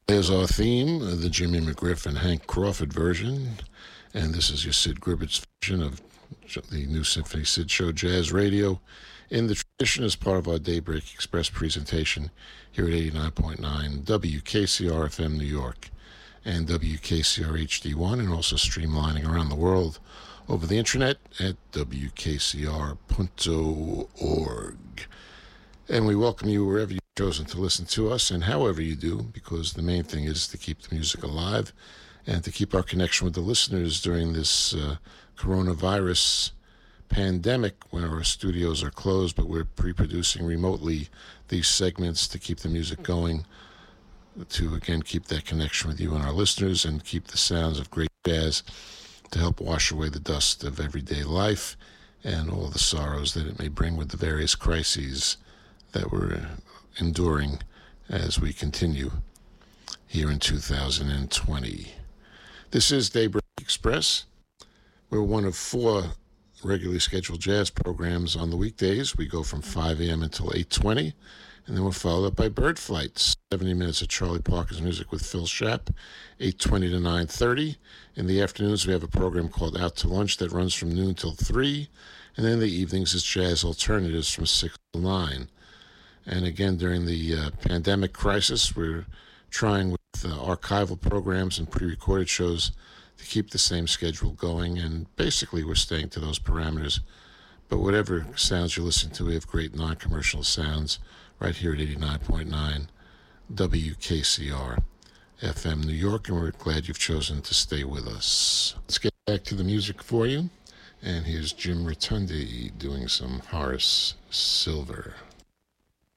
There's our theme, the Jimmy McGriff and Hank Crawford version. And this is your Sid Gribbert's version of the new Symphony Sid Show Jazz Radio in the tradition as part of our Daybreak Express presentation here at 89.9 WKCR FM New York and WKCR HD1, and also streamlining around the world over the internet at WKCR.org. And we welcome you wherever you've chosen to listen to us and however you do, because the main thing is to keep the music alive and to keep our connection with the listeners during this coronavirus pandemic, when our studios are closed, but we're pre-producing remotely these segments to keep the music going, to again keep that connection with you and our listeners and keep the sounds of great jazz to help wash away the dust of everyday life and all the sorrows that it may bring with the various crises that we're enduring as we continue here in 2020. This is Daybreak Express. We're one of 4 regularly scheduled jazz programs on the weekdays. We go from 5 a.m. until 8:20, and then we're followed up by Bird Flights, 70 minutes of Charlie Parker's music with Phil Schaap, 8:20 to 9:30. In the afternoons, we have a program called Out to Lunch that runs from noon till 3, and then in the evenings, it's Jazz Alternatives from 6 till 9. And again, during the pandemic crisis, we're trying with archival programs and pre-recorded shows to keep the same schedule going, and basically we're staying to those parameters. But whatever sounds you listen to, we have great non-commercial sounds right here at 89.9 WKCR FM New York, and we're glad you've chosen to stay with us. Let's get back to the music for you, and here's Jim Rotundi doing some Horace Silver.